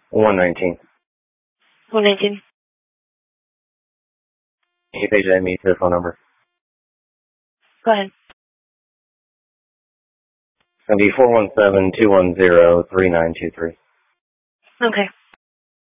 119. 119. Can you page me to the phone number? Go ahead. It's going to be 417-210-3923. Okay.